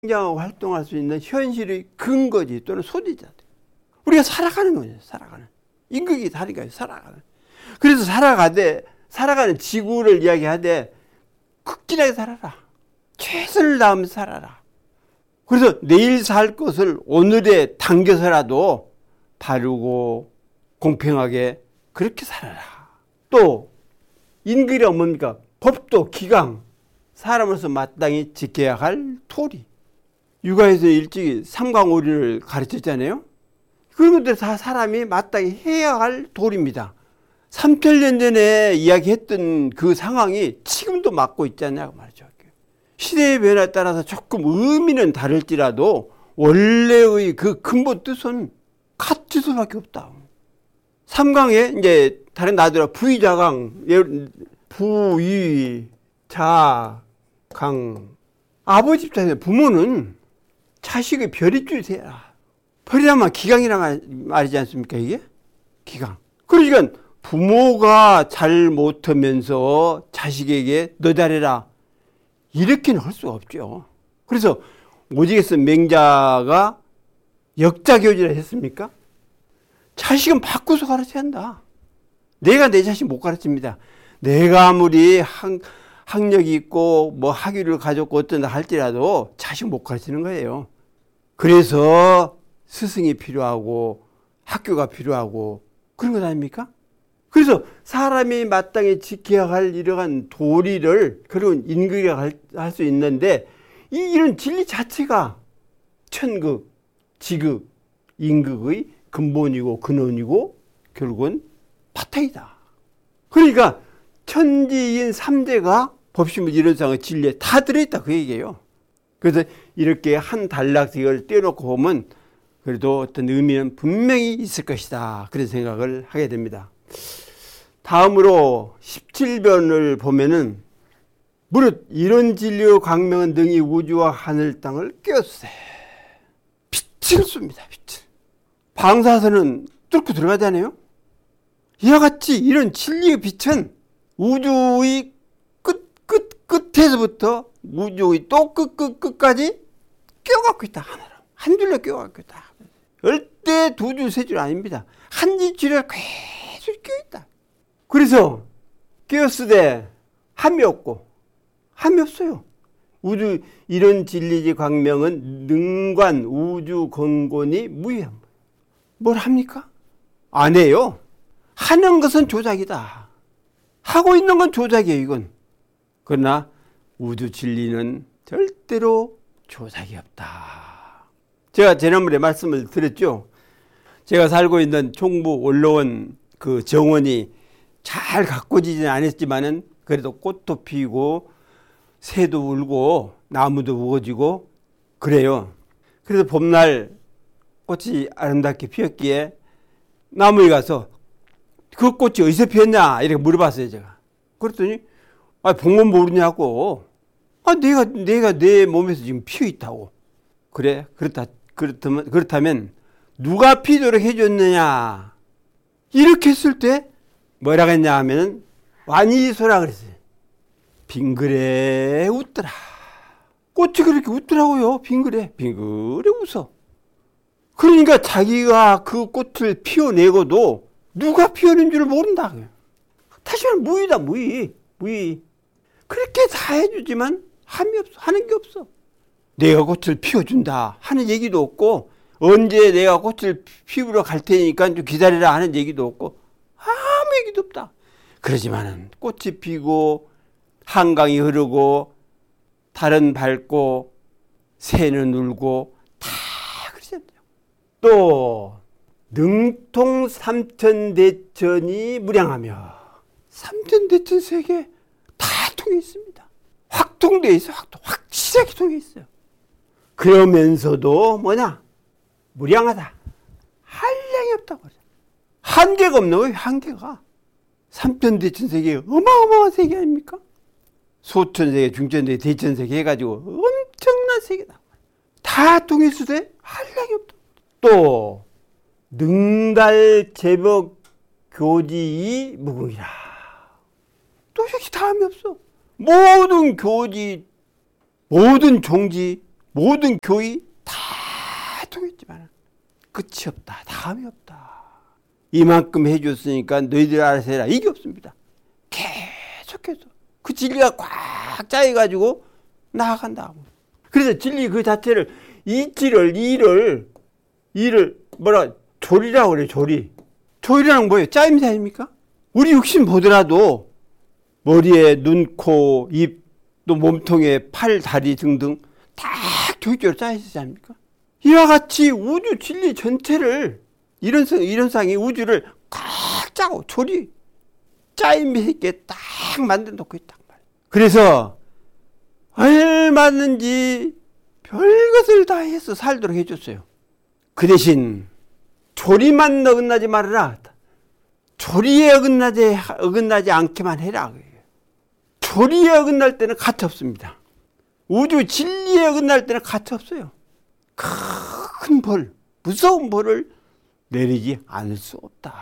성장하고 활동할 수 있는 현실의 근거지 또는 소지자들. 우리가 살아가는 거예요. 살아가는. 인격이 다르니까 살아가는. 그래서 살아가는 지구를 이야기하되 극진하게 살아라. 최선을 다하면서 살아라. 그래서 내일 살 것을 오늘에 당겨서라도 바르고 공평하게 그렇게 살아라. 또 인격이란 뭡니까? 법도 기강, 사람으로서 마땅히 지켜야 할 도리. 육아에서 일찍이 삼강오리를 가르쳤잖아요. 그런 것들 다 사람이 마땅히 해야 할 도리입니다. 3,000년 전에 이야기했던 그 상황이 지금도 맞고 있잖아요 말이죠. 시대의 변화에 따라서 조금 의미는 다를지라도 원래의 그 근본 뜻은 같을 수밖에 없다. 삼강에 이제 다른 나라들 부의자강, 부의, 자, 강. 아버지 입장에서 부모는 자식의 별이 돼라. 별이라면 기강이란 말이지 않습니까 이게? 기강. 그러니까 부모가 잘 못하면서 자식에게 너 잘해라. 이렇게는 할 수가 없죠. 그래서 오직에서 맹자가 역자교지라 했습니까? 자식은 바꾸서 가르쳐야 한다. 내가 내 자식 못 가르칩니다. 내가 아무리 학력이 있고 뭐 학위를 가졌고 어떤다 할지라도 자식 못 가르치는 거예요. 그래서 스승이 필요하고 학교가 필요하고 그런 것 아닙니까? 그래서 사람이 마땅히 지켜야 할 이러한 도리를 그리고 인격이라고 할 수 있는데 이런 진리 자체가 천극, 지극, 인극의 근본이고 근원이고 결국은 바탕이다. 그러니까 천지인 삼재가 법신문 이론상의 진리에 다 들어있다 그 얘기예요. 그래서 이렇게 한 단락씩을 떼어놓고 보면 그래도 어떤 의미는 분명히 있을 것이다. 그런 생각을 하게 됩니다. 다음으로 17변을 보면은 무릇 이런 진리의 광명은 능히 우주와 하늘 땅을 깨우세. 빛을 쏩니다. 빛을. 방사선은 뚫고 들어가잖아요. 이와 같이 이런 진리의 빛은 우주의 끝에서부터 우주의 또 끝까지 껴갖고 있다. 하나로. 한 줄로 껴갖고 있다. 절대 두 줄, 세 줄 아닙니다. 한 줄에 계속 껴있다. 그래서 깨었으되 함이 없고 함이 없어요. 우주 이런 진리지 광명은 능관 우주 건곤이 무의한 거예요. 뭘 합니까? 안 해요. 하는 것은 조작이다. 하고 있는 건 조작이에요 이건. 그러나 우주 진리는 절대로 조작이 없다. 제가 지난번에 말씀을 드렸죠. 제가 살고 있는 총부 올라온 그 정원이 잘 가꾸지는 않았지만은 그래도 꽃도 피고 새도 울고 나무도 우거지고 그래요. 그래서 봄날 꽃이 아름답게 피었기에 나무에 가서 그 꽃이 어디서 피었냐 이렇게 물어봤어요 제가. 그랬더니 복문 모르냐고. 내가 내 몸에서 지금 피어 있다고. 그래 그렇다면 누가 피도록 해줬느냐 이렇게 했을 때 뭐라고 했냐 하면 완이소라 그랬어요. 빙그레 웃더라. 꽃이 그렇게 웃더라고요. 빙그레 웃어. 그러니까 자기가 그 꽃을 피워내고도 누가 피워낸 줄 모른다. 다시 말하면 무의다. 무의. 그렇게 다 해주지만 함이 없어. 하는 게 없어. 내가 꽃을 피워준다 하는 얘기도 없고 언제 내가 꽃을 피우러 갈 테니까 좀 기다리라 하는 얘기도 없고 아무 얘기도 없다. 그러지만은 꽃이 피고 한강이 흐르고 달은 밝고 새는 울고 다 그러잖아요. 또 능통 삼천대천이 무량하며 삼천대천 세계 다 통해 있습니다. 확통되어 있어요. 확실하게 통해 있어요. 그러면서도 뭐냐? 무량하다. 한량이 없다고 하죠. 한계가 없는 거예요. 한계가. 삼천대천 세계 어마어마한 세계 아닙니까? 소천세계, 중천세계, 대천세계 해가지고 엄청난 세계다. 다 통일수돼 한량이 없다. 또 능달 제법 교지이 무궁이라. 또 이렇게 다음이 없어. 모든 교지, 모든 종지 모든 교의 다 통했지만 끝이 없다. 다음이 없다. 이만큼 해줬으니까 너희들 알아서 해라. 이게 없습니다. 계속해서 그 진리가 꽉 짜여가지고 나아간다. 그래서 진리 그 자체를 일을 조리라고 그래요. 조리라는 뭐예요? 짜임새 아닙니까? 우리 육신 보더라도 머리에 눈, 코, 입, 또 몸통에 팔, 다리 등등 다 교육적으로 짜여 있지 않습니까? 이와 같이 우주 진리 전체를 이런 상이 우주를 꽉 짜고 짜임새 있게 딱 만들어 놓고 있단 말이에요. 그래서 얼마든지 별것을 다 해서 살도록 해줬어요. 그 대신 조리만 어긋나지 말아라. 조리에 어긋나지 않게만 해라. 조리에 어긋날 때는 가치 없습니다. 우주 진리에 어긋날 때는 가치 없어요. 큰 벌, 무서운 벌을 내리지 않을 수 없다.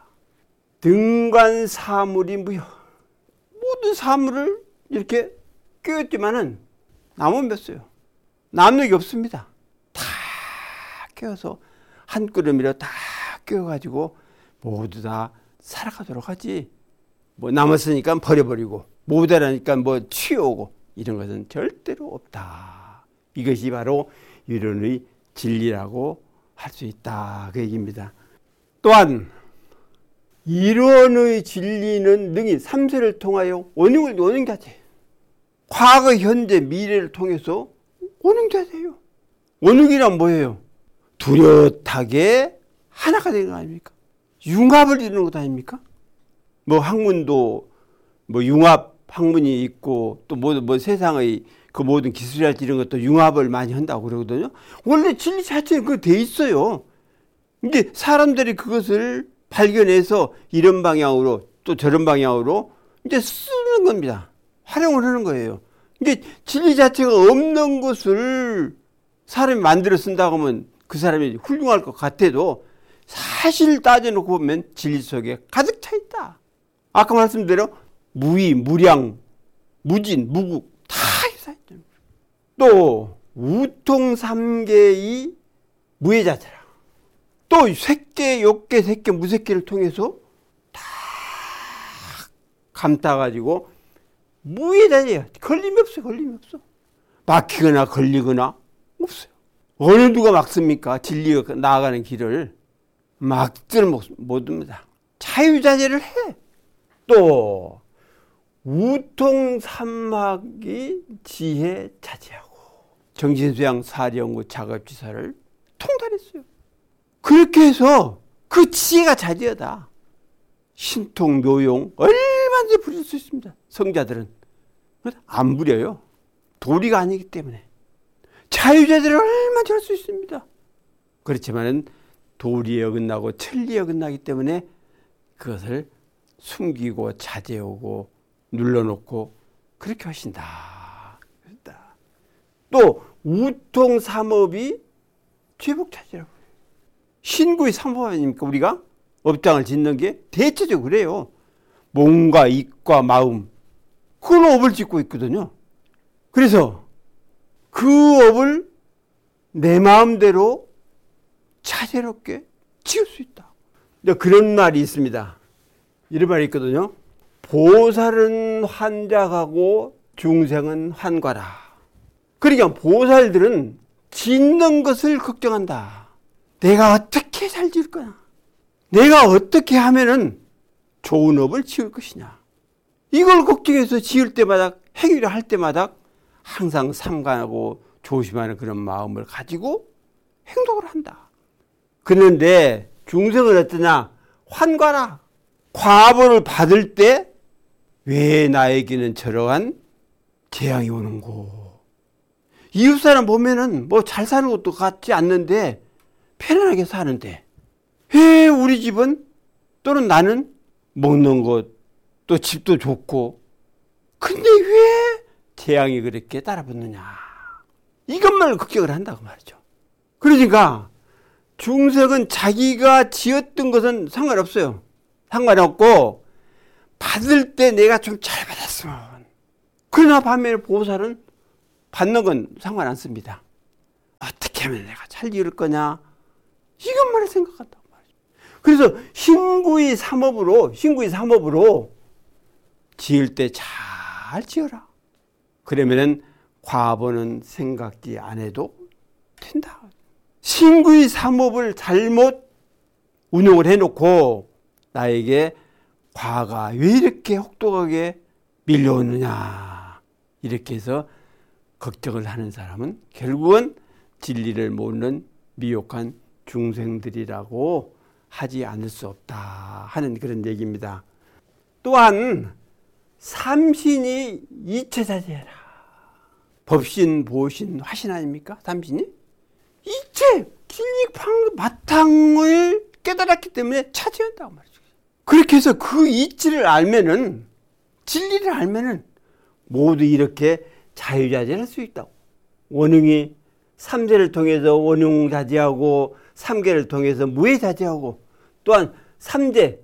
등관 사물이 무효. 모든 사물을 이렇게 꿰었지만은 남은 몇 수요. 남는 게 없습니다. 다 꿰어서 한 그릇이라 다 꿰어가지고 모두 다 살아가도록 하지. 뭐 남았으니까 버려버리고 모자라니까 뭐 치우고 이런 것은 절대로 없다. 이것이 바로 이론의 진리라고 할 수 있다. 그 얘기입니다. 또한 이론의 진리는 능히 3세를 통하여 원흉자체. 과거, 현재, 미래를 통해서 원흉자체예요. 원흉이란 뭐예요? 뚜렷하게 하나가 되는 거 아닙니까? 융합을 이루는 것 아닙니까? 뭐 학문도 뭐 융합 학문이 있고 또 뭐 세상의 그 모든 기술이랄지 이런 것도 융합을 많이 한다고 그러거든요. 원래 진리 자체는 그거 돼 있어요. 이제 사람들이 그것을 발견해서 이런 방향으로 또 저런 방향으로 이제 쓰는 겁니다. 활용을 하는 거예요. 이게 진리 자체가 없는 것을 사람이 만들어 쓴다고 하면 그 사람이 훌륭할 것 같아도 사실 따져놓고 보면 진리 속에 가득 차 있다. 아까 말씀대로 무의, 무량, 무진, 무국 다 있어있죠. 또 우통삼계의 무의 자체라. 또 색계, 욕계, 색계, 무색계를 통해서 다 감따가지고 무의 자체야. 걸림이 없어요. 걸림이 없어. 막히거나 걸리거나 없어요. 어느 누가 막습니까? 진리가 나아가는 길을 막지는 못합니다. 자유자재를 해. 또 우통삼학이 지혜 자재하고 정신수양 사리연구 작업지사를 통달했어요. 그렇게 해서 그 지혜가 자재하다. 신통 묘용 얼마든지 부릴 수 있습니다. 성자들은 안 부려요. 도리가 아니기 때문에. 자유자재를 얼마든지 할 수 있습니다. 그렇지만은 도리에 어긋나고 천리에 어긋나기 때문에 그것을 숨기고 자제하고 눌러놓고 그렇게 하신다. 또 우통삼업이 죄복차지라고 해요. 신구의 삼업 아닙니까? 우리가 업장을 짓는 게 대체적으로 그래요. 몸과 입과 마음 그걸 업을 짓고 있거든요. 그래서 그 업을 내 마음대로 자제롭게 지을 수 있다. 그런 말이 있습니다. 이런 말이 있거든요. 보살은 환작하고 중생은 환과라. 그러니까 보살들은 짓는 것을 걱정한다. 내가 어떻게 잘 지을 거냐. 내가 어떻게 하면은 좋은 업을 지을 것이냐. 이걸 걱정해서 지을 때마다 행위를 할 때마다 항상 삼가하고 조심하는 그런 마음을 가지고 행동을 한다. 그런데 중생은 어떠냐? 환과라. 과보를 받을 때 왜 나에게는 저러한 재앙이 오는고. 이웃사람 보면은 뭐 잘 사는 것도 같지 않는데 편안하게 사는데 왜 우리 집은 또는 나는 먹는 것 또 집도 좋고 근데 왜 재앙이 그렇게 따라붙느냐. 이것만 걱정을 한다고 말이죠. 그러니까 중생은 자기가 지었던 것은 상관없어요. 상관없고 받을 때 내가 좀 잘 받았으면. 그러나 반면에 보살은 받는 건 상관 않습니다. 하면 내가 잘 이룰 거냐? 이것만을 생각한단 말이죠. 그래서 신구의 삼업으로 지을 때 잘 지어라. 그러면은 과보는 생각지 안 해도 된다. 신구의 삼업을 잘못 운용을 해놓고 나에게 과가 왜 이렇게 혹독하게 밀려오느냐 이렇게 해서 걱정을 하는 사람은 결국은 진리를 모르는 미혹한 중생들이라고 하지 않을 수 없다 하는 그런 얘기입니다. 또한 삼신이 이체자재라. 법신, 보신, 화신 아닙니까? 삼신이? 이체, 진리 바탕을 깨달았기 때문에 차지한다고 말이죠. 그렇게 해서 그 이치를 알면은, 진리를 알면은 모두 이렇게 자유자재할 수 있다고. 원흉이 삼재를 통해서 원흉자재하고 삼계를 통해서 무해자재하고 또한 삼재,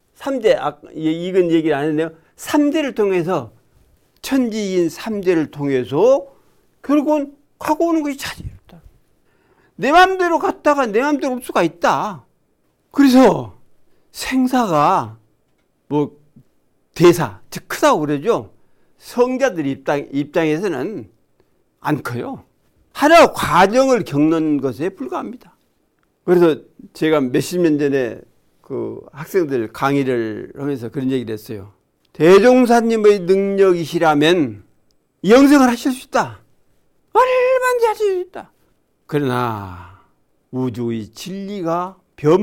이건 얘기를 안 했네요. 삼재를 통해서 천지인 삼재를 통해서 결국은 가고 오는 것이 자유롭다. 내 마음대로 갔다가 내 마음대로 올 수가 있다. 그래서 생사가 뭐 대사, 즉 크다고 그러죠. 성자들 입장에서는 안 커요. 하나 과정을 겪는 것에 불과합니다. 그래서 제가 몇십 년 전에 그 학생들 강의를 하면서 그런 얘기를 했어요. 대종사님의 능력이시라면 영생을 하실 수 있다. 얼마든지 하실 수 있다. 그러나 우주의 진리가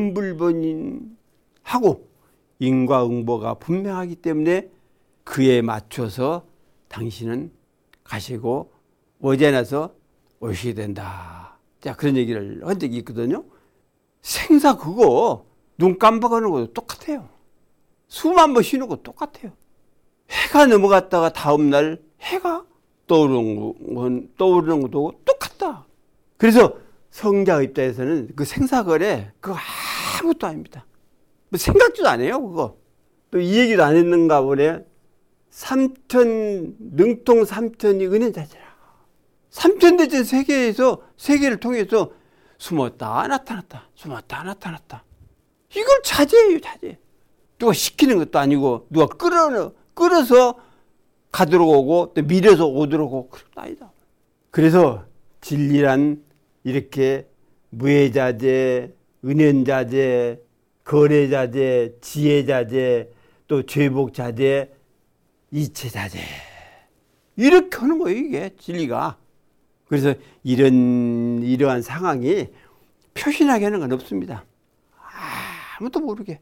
변불변인하고 인과응보가 분명하기 때문에 그에 맞춰서 당신은 가시고 머지않아서 오시게 된다. 자, 그런 얘기를 한 적이 있거든요. 생사 그거 눈 깜빡하는 것도 똑같아요. 숨 한 번 쉬는 것도 똑같아요. 해가 넘어갔다가 다음날 해가 떠오르는 것도 똑같다. 그래서 성자 입장에서는 그 생사거래 그거 아무것도 아닙니다. 뭐 생각지도 안 해요. 그거. 또 이 얘기도 안 했는가 보네. 능통 삼천이 은혜자재라. 삼천대천 세계를 통해서 숨었다 나타났다. 숨었다 나타났다. 이걸 자제해요. 자제. 누가 시키는 것도 아니고 누가 끌어서 가도록 오고 또 밀어서 오도록 오고 그런 것도 아니다. 그래서 진리란 이렇게 무해자재, 은연자재, 거래자재, 지혜자재, 또 죄복자재, 이체자재 이렇게 하는 거예요. 이게 진리가. 그래서 이러한 상황이 표신하게 하는 건 없습니다. 아무도 모르게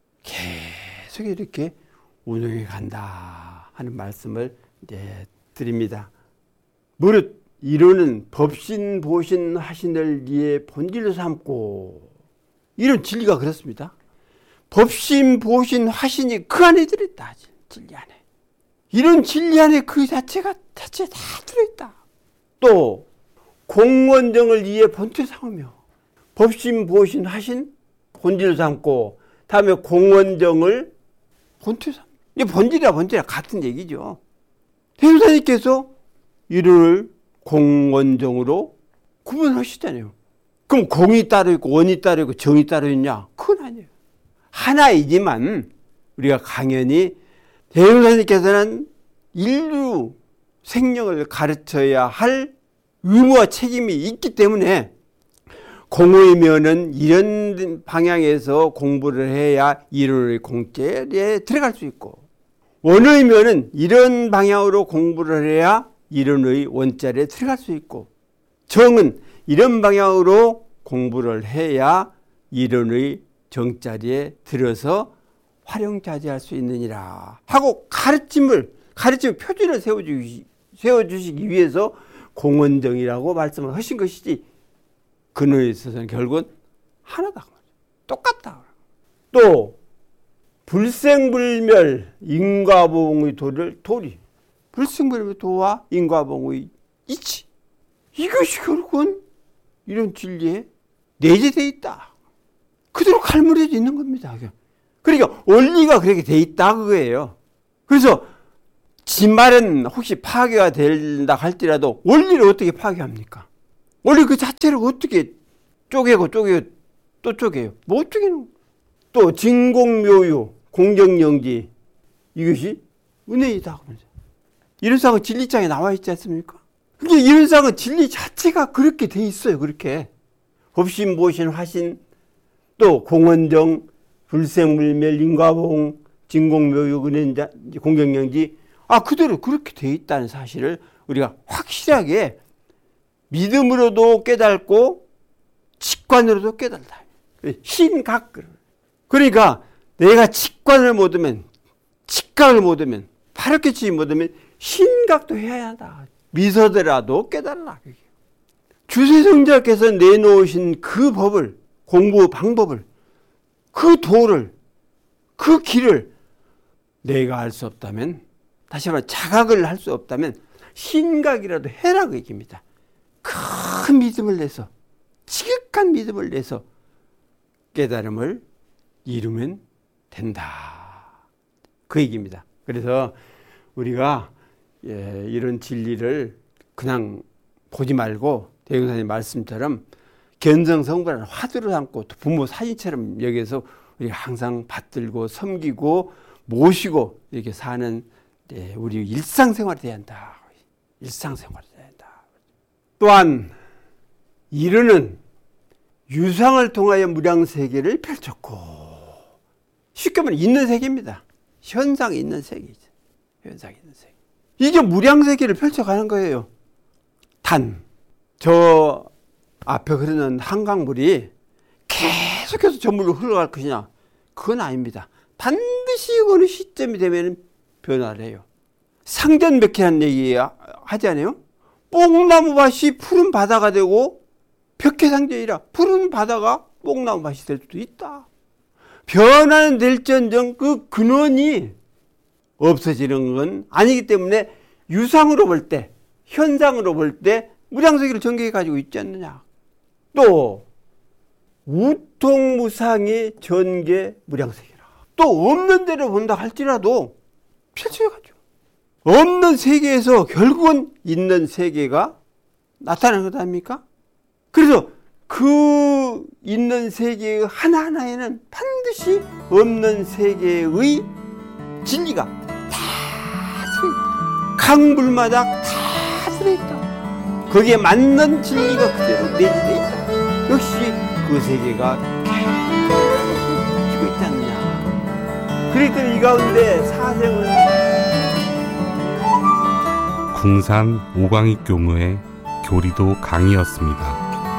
계속 이렇게 운영해 간다 하는 말씀을 이제 드립니다. 무릇 이론은 법신, 보신, 화신을 이에 본질로 삼고 이런 진리가 그렇습니다. 법신, 보신, 화신이 그 안에 들어있다. 진리 안에. 이런 진리 안에 그 자체 다 들어있다. 또 공원정을 이에 본질로 삼으며 법신, 보신, 화신 본질로 삼고 다음에 공원정을 본질로 삼으며 이게 본질이야 같은 얘기죠. 대유사님께서 이를 공원정으로 구분하시잖아요. 그럼 공이 따로 있고 원이 따로 있고 정이 따로 있냐? 그건 아니에요. 하나이지만 우리가 강연히 대유사님께서는 인류 생명을 가르쳐야 할 의무와 책임이 있기 때문에 공의면은 이런 방향에서 공부를 해야 이론의 공짜에 들어갈 수 있고 원의면은 이런 방향으로 공부를 해야 이론의 원자리에 들어갈 수 있고 정은 이런 방향으로 공부를 해야 이론의 정자리에 들어서 활용자재할 수 있느니라 하고 가르침 표준을 세워주시기 위해서 공원정이라고 말씀을 하신 것이지 그nơi 있어서는 결국은 하나다. 똑같다. 또 불생불멸 인과보응의 도리 불생불멸 도와 인과보응의 이치 이것이 결국은 이런 진리에 내재되어 있다. 그대로 갈무려져 있는 겁니다. 그러니까 원리가 그렇게 돼 있다 그거예요. 그래서 지 말은 혹시 파괴가 된다 할지라도 원리를 어떻게 파괴합니까? 원래 그 자체를 어떻게 쪼개고 또 쪼개요? 못 쪼개는. 또 진공묘유, 공정영지, 이것이 은혜이다. 이런상은 진리장에 나와 있지 않습니까? 그게 이런상은 진리 자체가 그렇게 돼 있어요. 그렇게 법신, 보신, 화신, 또 공원정, 불생물멸, 인과봉, 진공묘유, 은혜자, 공정영지, 그대로 그렇게 돼 있다는 사실을 우리가 확실하게 믿음으로도 깨닫고 직관으로도 깨달다. 신각. 그러니까 내가 직관을 못하면, 직각을 못하면, 파랗게치지 못하면 신각도 해야 한다. 미서더라도 깨달라. 주세성자께서 내놓으신 그 법을, 공부 방법을, 그 도를, 그 길을 내가 알 수 없다면, 다시 말해 자각을 할 수 없다면 신각이라도 해라 그 얘기입니다. 큰 믿음을 내서, 지극한 믿음을 내서 깨달음을 이루면 된다. 그 얘기입니다. 그래서 우리가 이런 진리를 그냥 보지 말고 대형사님 말씀처럼 견성성불하는 화두를 삼고 또 부모 사진처럼 여기서 우리가 항상 받들고 섬기고 모시고 이렇게 사는 우리 일상생활이 돼야 한다. 일상생활이 돼야 한다. 또한 이르는 유상을 통하여 무량세계를 펼쳤고, 쉽게 말하면 있는 세계입니다. 현상이 있는 세계이죠. 현상이 있는 세계. 이게 무량세계를 펼쳐가는 거예요. 저 앞에 흐르는 한강물이 계속해서 저 물로 흘러갈 것이냐? 그건 아닙니다. 반드시 어느 시점이 되면 변화를 해요. 상전벽해라는 얘기 하지 않아요? 뽕나무밭이 푸른 바다가 되고 벽해상전이라 푸른 바다가 뽕나무밭이 될 수도 있다. 변화는 될지언정 그 근원이 없어지는 건 아니기 때문에 유상으로 볼 때, 현상으로 볼 때 무량세계를 전개해 가지고 있지 않느냐. 또 우통무상의 전개 무량세계라. 또 없는 데로 본다 할지라도 펼쳐가지고 없는 세계에서 결국은 있는 세계가 나타나는 것 아닙니까? 그래서 그 있는 세계 하나하나에는 반드시 없는 세계의 진리가 다 들어있다. 강물마다 다 들어있다. 거기에 맞는 진리가 그대로 내재되어 있다. 역시 그 세계가 지고 있지 않느냐. 그랬더니 이 가운데 사생은 궁산 오광익 교무의 교리도 강의였습니다.